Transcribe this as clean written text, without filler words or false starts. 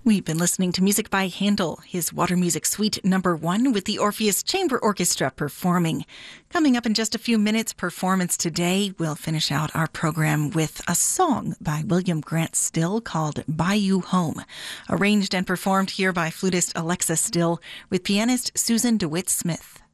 We've been listening to music by Handel, his Water Music Suite number 1 with the Orpheus Chamber Orchestra performing. Coming up in just a few minutes, Performance Today. We'll finish out our program with a song by William Grant Still called Bayou Home, arranged and performed here by flutist Alexa Still with pianist Susan DeWitt Smith.